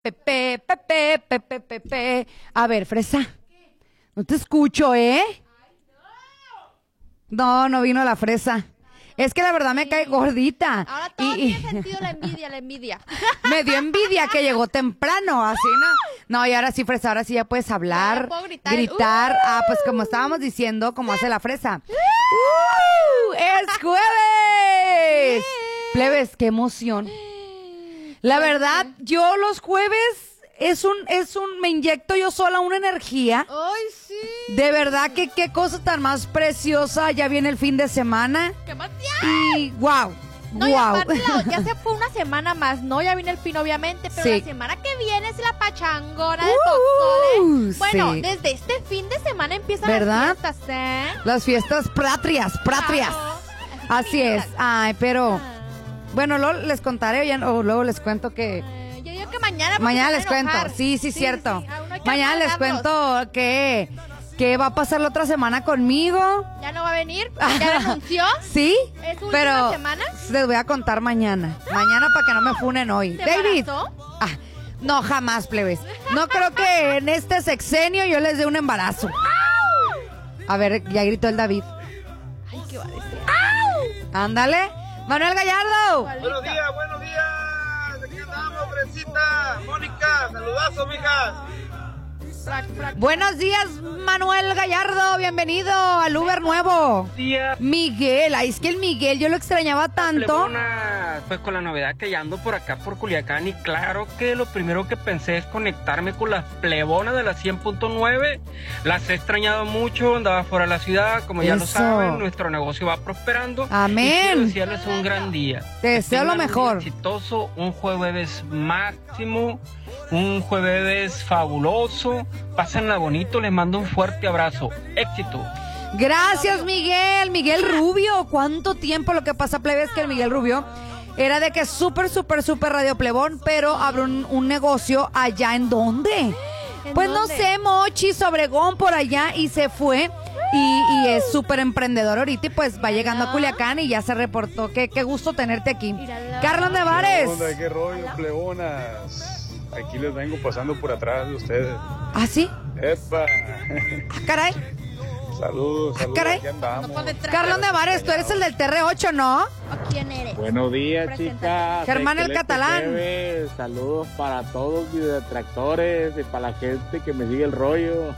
Pepe, Pepe, Pepe, Pepe. A ver, Fresa. No te escucho, ¿eh? No, no vino la Fresa. Es que la verdad me cae gordita. Ahora todo tiene sentido la envidia. Me dio envidia que llegó temprano, así, ¿no? No, y ahora sí, Fresa, ahora sí ya puedes hablar, ya puedo gritar. gritar. Pues como estábamos diciendo, como hace la Fresa. ¡Es jueves! Plebes, qué emoción. La verdad, yo los jueves me inyecto yo sola una energía. ¡Ay, sí! De verdad que qué cosa tan más preciosa. Ya viene el fin de semana. ¡Qué emoción! Y wow. No, y aparte, ya se fue una semana más, ¿no? Ya viene el fin, obviamente, pero Sí. la semana que viene es la pachangona de Totole. Bueno, sí. desde este fin de semana empiezan ¿Verdad? las fiestas, ¿eh? Las fiestas patrias. Claro. Así es. Ay, pero bueno, luego les contaré o luego les cuento que Yo digo que mañana. porque mañana se les van a cuento. enojar. Sí, cierto. Aún hay que Mañana les amargarlos. cuento que va a pasar la otra semana conmigo. ¿Ya no va a venir? ¿Ya renunció? Sí, ¿Es su última pero semana? les voy a contar mañana. Mañana para que no me funen hoy. ¿Se David. embarazó? No, jamás, plebes. No creo que en este sexenio yo les dé un embarazo. A ver, ya gritó el David. Ay, ¿qué va a decir? Ándale. Manuel Gallardo. Buenos días, aquí andamos, Fresita, Mónica, saludazo, mijas. Buenos días, Manuel Gallardo. Bienvenido al Uber nuevo. Día, Miguel, ay, es que el Miguel yo lo extrañaba tanto. plebona, pues con la novedad que ya ando por acá por Culiacán y claro que lo primero que pensé es conectarme con las plebonas de la 100.9. Las he extrañado mucho, andaba fuera de la ciudad, como ya lo Eso. saben, nuestro negocio va prosperando. Amén. Y quiero desearles un gran día. Te deseo lo Tengan un día mejor. exitoso, un jueves máximo, un jueves fabuloso. Pásenla bonito, les mando un fuerte abrazo. Éxito. Gracias, Miguel. Miguel Rubio. ¿Cuánto tiempo? Lo que pasa, plebe, es que el Miguel Rubio era de que súper radio plebón, pero abrió un negocio allá. ¿En dónde? Pues no dónde? sé, Mochis, Obregón, por allá, y se fue. Y es súper emprendedor ahorita y pues va llegando a Culiacán y ya se reportó. Qué gusto tenerte aquí. Mírala. Carlos Nevares. ¿Qué onda? ¿Qué rollo, plebonas? Aquí les vengo pasando por atrás de ustedes. ¿Ah, sí? ¡Epa! Ah, caray. Saludos, caray. aquí andamos. No, por detrás. Carlos Nevares, tú eres el del TR8, ¿no? ¿O quién eres? Buenos días, Preséntate. chicas. Germán el Excelente Catalán. jueves. Saludos para todos mis detractores y para la gente que me sigue el rollo.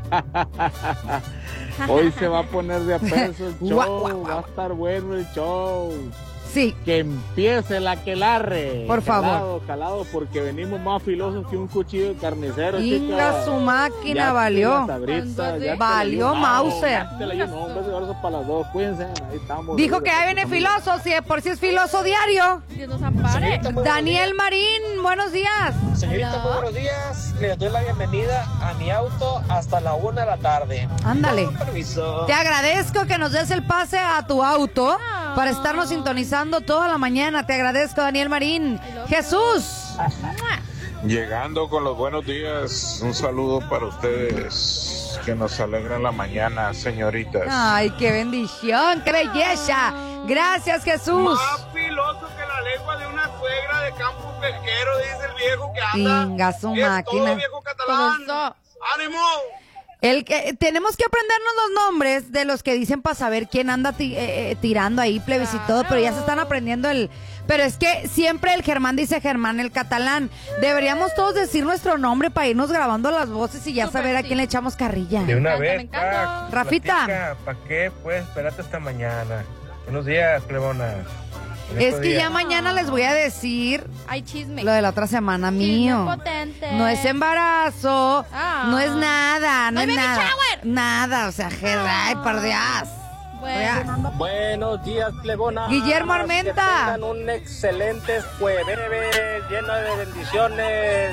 Hoy se va a poner de a peso el show. Guau, guau, guau. Va a estar bueno el show. Sí. Que empiece la aquelarre. Por favor. Calado, porque venimos más filosos que un cuchillo de carnicero, Inga chicas. su máquina, Ya valió. te la sabrita, ya te Valió la- Mauser. Ya te la dio. No, un beso y abrazo para las dos. Cuídense. Ahí estamos. Dijo que ya viene filoso, si de por sí es filoso diario. Dios nos ampare. Daniel Marín, buenos días. Señorita, muy buenos días. Les doy la bienvenida a mi auto hasta la 1 de la tarde. Ándale. Con permiso. Te agradezco que nos des el pase a tu auto para estarnos sintonizando toda la mañana. Te agradezco, Daniel Marín. Jesús. Llegando con los buenos días, un saludo para ustedes que nos alegran la mañana, señoritas. Ay, qué bendición, qué belleza. Gracias, Jesús. Más filoso que la lengua de una suegra de campo pesquero, dice el viejo que anda. Inga su Es máquina. todo, viejo catalán. Todo eso. ¡Ánimo! Tenemos que aprendernos los nombres de los que dicen para saber quién anda tirando ahí, plebes y todo, pero ya se están aprendiendo Pero es que siempre el Germán dice Germán el Catalán. Deberíamos todos decir nuestro nombre para irnos grabando las voces y ya Súper saber a sí. quién le echamos carrilla. De una Me vez, encanta. Rafita. ¿Para qué? Pues espérate hasta mañana. Buenos días, plebona. Es que ya mañana les voy a decir Hay chisme. lo de la otra semana Chisme mío. potente. No es embarazo, Ah. no es nada, no No es es baby nada. shower. Nada, o sea, ay, por Dios. Bueno. Buenos días, plebona. Guillermo Armenta. Que tengan un excelente jueves lleno de bendiciones.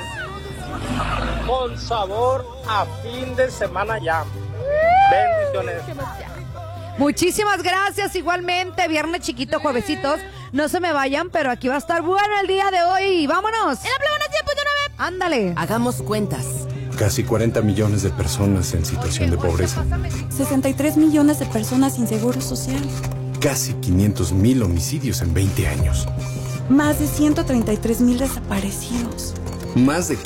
Con sabor a fin de semana ya. Bendiciones. Qué emoción. Muchísimas gracias, igualmente. Viernes chiquito, juevesitos. No se me vayan, pero aquí va a estar bueno el día de hoy. ¡Vámonos! En la plebona 100.9. Ándale. Hagamos cuentas. Casi 40 millones de personas en situación de pobreza. 63 millones de personas sin seguro social. Casi 500,000 homicidios en 20 años. Más de 133,000 desaparecidos. Más de